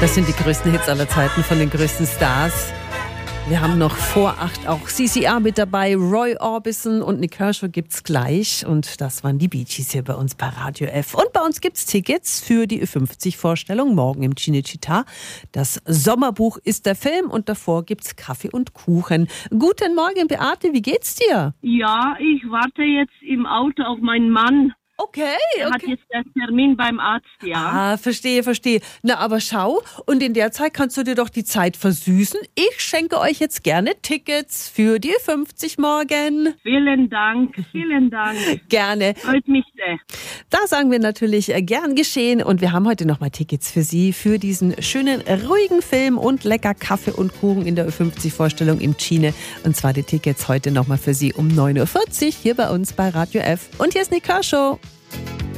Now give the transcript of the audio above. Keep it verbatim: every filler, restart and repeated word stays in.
Das sind die größten Hits aller Zeiten von den größten Stars. Wir haben noch vor acht auch C C R mit dabei, Roy Orbison und Nik Kershaw gibt's gleich. Und das waren die Bee Gees hier bei uns bei Radio F. Und bei uns gibt's Tickets für die Ü fünfzig-Vorstellung morgen im Cinecittà. Das Sommerbuch ist der Film und davor gibt's Kaffee und Kuchen. Guten Morgen, Beate, wie geht's dir? Ja, ich warte jetzt im Auto auf meinen Mann. Okay, Er okay. hat jetzt den Termin beim Arzt, ja. Ah, verstehe, verstehe. Na, aber schau, und in der Zeit kannst du dir doch die Zeit versüßen. Ich schenke euch jetzt gerne Tickets für die Ü fünfzig morgen. Vielen Dank, vielen Dank. Gerne. Freut mich sehr. Da sagen wir natürlich äh, gern geschehen. Und wir haben heute nochmal Tickets für Sie, für diesen schönen, ruhigen Film und lecker Kaffee und Kuchen in der Ü fünfzig-Vorstellung im Cine. Und zwar die Tickets heute nochmal für Sie um neun Uhr vierzig hier bei uns bei Radio F. Und hier ist Nik Kershaw.